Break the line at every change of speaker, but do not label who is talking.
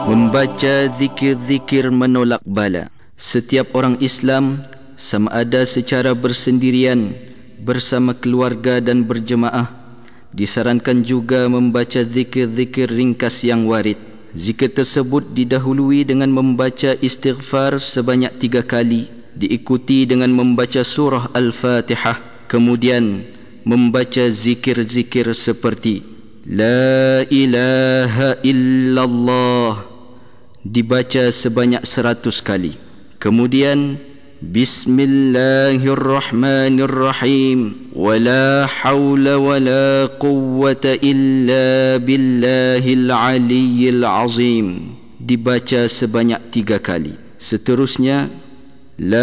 Membaca zikir-zikir menolak bala. Setiap orang Islam, sama ada secara bersendirian, bersama keluarga dan berjemaah, disarankan juga membaca zikir-zikir ringkas yang warid. Zikir tersebut didahului dengan membaca istighfar sebanyak 3 kali, diikuti dengan membaca surah Al-Fatihah, kemudian membaca zikir-zikir seperti La ilaha illallah dibaca sebanyak 100 kali. Kemudian Bismillahirrahmanirrahim Wala hawla wala quwwata illa billahil aliyyil azim dibaca sebanyak 3 kali. Seterusnya